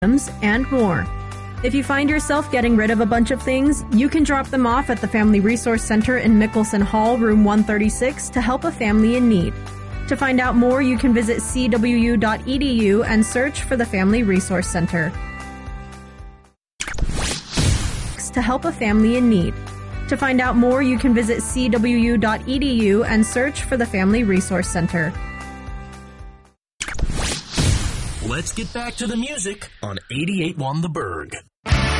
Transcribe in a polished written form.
and more. If you find yourself getting rid of a bunch of things, you can drop them off at the Family Resource Center in Mickelson Hall, room 136, to help a family in need. To find out more, you can visit cwu.edu and search for the Family Resource Center. To help a family in need. To find out more, you can visit cwu.edu and search for the Family Resource Center. Let's get back to the music on 88.1 The Berg.